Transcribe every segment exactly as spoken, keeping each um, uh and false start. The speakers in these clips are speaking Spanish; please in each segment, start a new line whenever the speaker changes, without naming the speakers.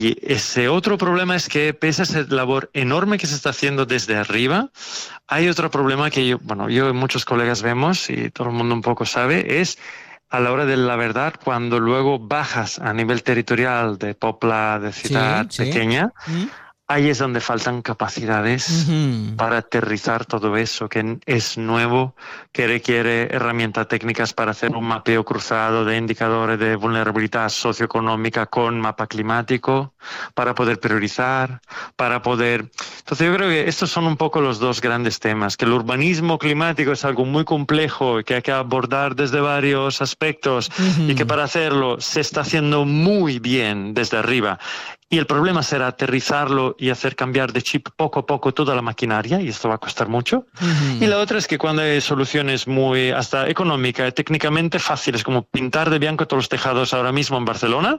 Y ese otro problema es que pese a esa labor enorme que se está haciendo desde arriba, hay otro problema que yo, bueno, yo y muchos colegas vemos y todo el mundo un poco sabe, es a la hora de la verdad, cuando luego bajas a nivel territorial de popla, de ciudad
Sí, sí.
pequeña,
¿Mm?
ahí es donde faltan capacidades
Ujú.
para aterrizar todo eso que es nuevo, que requiere herramientas técnicas para hacer un mapeo cruzado de indicadores de vulnerabilidad socioeconómica con mapa climático, para poder priorizar, para poder... Entonces yo creo que estos son un poco los dos grandes temas, que el urbanismo climático es algo muy complejo y que hay que abordar desde varios aspectos
Ujú.
y que para hacerlo se está haciendo muy bien desde arriba. Y el problema será aterrizarlo y hacer cambiar de chip poco a poco toda la maquinaria, y esto va a costar mucho.
Ujú.
Y la otra es que cuando hay soluciones muy, hasta económicas y técnicamente fáciles, como pintar de blanco todos los tejados ahora mismo en Barcelona,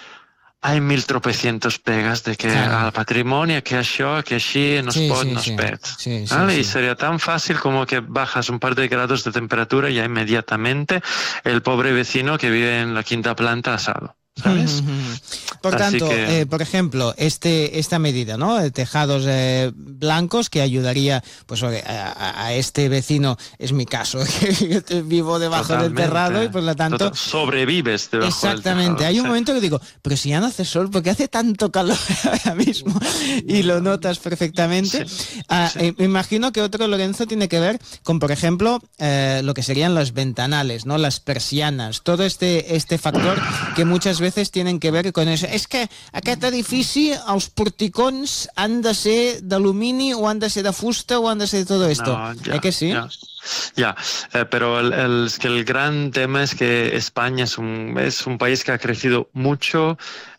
hay mil tropecientos pegas de que
Claro.
al patrimonio, que això, que així, no es
Sí,
pot,
sí,
no es
sí.
pet.
Sí, sí,
¿Vale?
sí.
Y sería tan fácil como que bajas un par de grados de temperatura y ya inmediatamente el pobre vecino que vive en la quinta planta asado, ¿sabes?
Por
Así
tanto,
que...
eh, por ejemplo, este, esta medida, ¿no? De tejados eh, blancos que ayudaría, pues a, a, a este vecino, es mi caso, que yo vivo debajo
Totalmente.
del terrado y por lo tanto...
Total, sobrevives debajo
Exactamente.
del tejado.
Hay un
Sí.
momento que digo, pero si ya no hace sol, porque hace tanto calor ahora mismo y lo notas perfectamente.
Sí,
Ah,
sí.
eh, me imagino que otro, Lorenzo, tiene que ver con, por ejemplo, eh, lo que serían los ventanales, ¿no? Las persianas, todo este, este factor que muchas veces tienen que ver con eso. És que aquest edifici, els porticons han de ser d'alumini o han de ser de fusta o han de ser de todo esto.
No, ya,
¿Eh que sí?
Ya, ya. Eh, pero el, el, es que el gran tema es que España es un, es un país que ha crecido mucho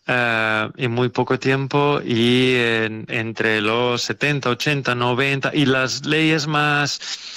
eh, en muy poco tiempo, y en, entre los setenta, ochenta, noventa y las leyes más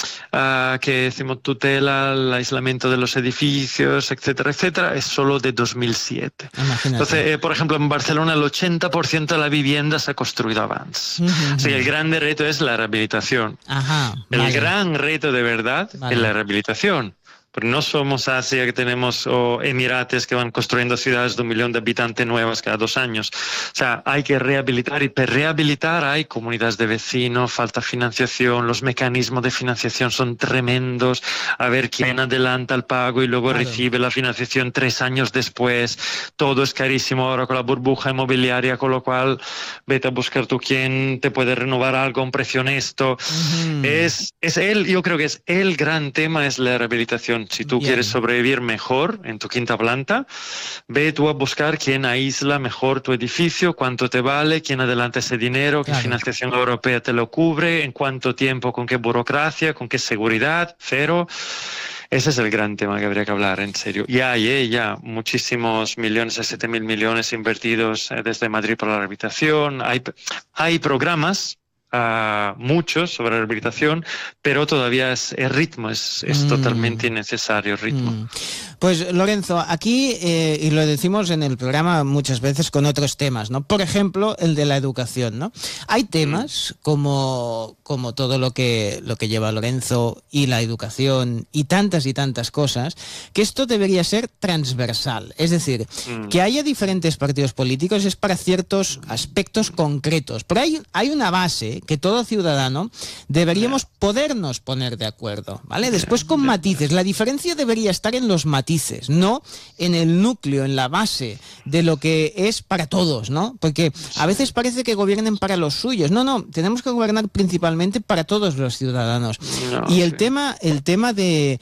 uh, que decimos tutela el aislamiento de los edificios, etcétera, etcétera, es solo de dos mil siete.
Imagínate.
Entonces, eh, por ejemplo, en Barcelona el ochenta por ciento de la vivienda se ha construido antes.
Uh-huh.
Así que el gran reto es la rehabilitación.
Ajá,
El
vale.
gran reto de verdad
Vale.
es la rehabilitación. Pero no somos Asia, que tenemos, o Emirates, que van construyendo ciudades de un millón de habitantes nuevas cada dos años. O sea, hay que rehabilitar, y para rehabilitar hay comunidades de vecinos, falta financiación, los mecanismos de financiación son tremendos, a ver quién adelanta el pago y luego
Claro.
recibe la financiación tres años después. Todo es carísimo ahora con la burbuja inmobiliaria, con lo cual vete a buscar tú quién te puede renovar algo a un precio honesto.
Uh-huh.
Es, es el, yo creo que es el gran tema, es la rehabilitación. Si tú
Bien.
quieres sobrevivir mejor en tu quinta planta, ve tú a buscar quién aísla mejor tu edificio, cuánto te vale, quién adelanta ese dinero, qué
Claro.
financiación europea te lo cubre, en cuánto tiempo, con qué burocracia, con qué seguridad, cero. Ese es el gran tema que habría que hablar, en serio. Y hay eh, ya muchísimos millones, siete mil millones invertidos eh, desde Madrid para la rehabilitación. Hay, hay programas, Uh, muchos sobre la rehabilitación, pero todavía es, el ritmo es, es
Mm.
totalmente innecesario, el ritmo.
Mm. Pues Lorenzo, aquí, eh, y lo decimos en el programa muchas veces con otros temas, ¿no? Por ejemplo, el de la educación, ¿no? Hay temas como, como todo lo que, lo que lleva Lorenzo y la educación y tantas y tantas cosas, que esto debería ser transversal. Es decir,
Mm.
que haya diferentes partidos políticos es para ciertos aspectos concretos. Pero hay, hay una base que todo ciudadano deberíamos podernos poner de acuerdo, ¿vale? Después con matices. La diferencia debería estar en los matices, no en el núcleo, en la base de lo que es para todos, ¿no? Porque a veces parece que gobiernen para los suyos. No, no, tenemos que gobernar principalmente para todos los ciudadanos.
No,
y el
sí.
tema, el tema de,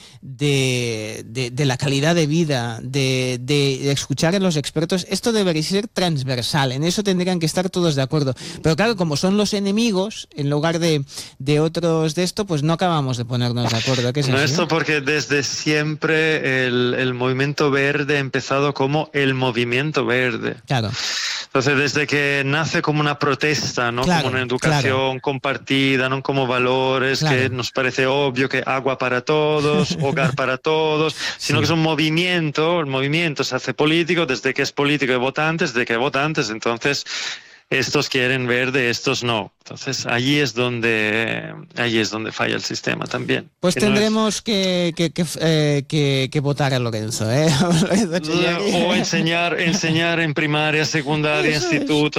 de, de, de la calidad de vida, de, de, de escuchar a los expertos, esto debería ser transversal. En eso tendrían que estar todos de acuerdo. Pero claro, como son los enemigos, en lugar de, de otros de esto, pues no acabamos de ponernos de acuerdo. ¿Qué es
No,
así?
esto porque desde siempre el, el movimiento verde ha empezado como el movimiento verde.
Claro.
Entonces, desde que nace como una protesta, ¿no?
Claro,
Como una educación
claro.
compartida, no como valores,
Claro.
que nos parece obvio que agua para todos, hogar para todos, sino
Sí.
que es un movimiento, el movimiento se hace político desde que es político y votantes, desde que hay votantes, entonces estos quieren verde, estos no. Entonces, allí es donde, allí es donde falla el sistema también.
Pues
Que no
tendremos
es-
que, que, que, eh, que, que votar a Lorenzo, ¿eh?
o enseñar, enseñar en primaria, secundaria,
Eso es.
instituto.